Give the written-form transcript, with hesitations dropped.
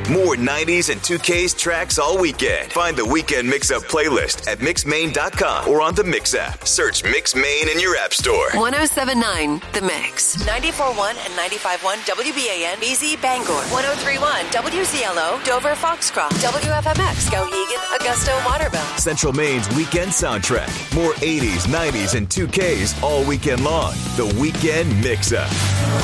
More 90s and 2Ks tracks all weekend. Find the Weekend Mix-Up playlist at mixmain.com or on the Mix app. Search Mix Main in your app store. 107.9 The Mix. 94.1 and 95.1 WBAN BZ Bangor. 103.1 WCLO Dover Foxcroft. WFMX Skowhegan Augusta Waterville. Central Maine's weekend soundtrack. More 80s, 90s, and 2Ks all weekend long. The Weekend Mix-Up.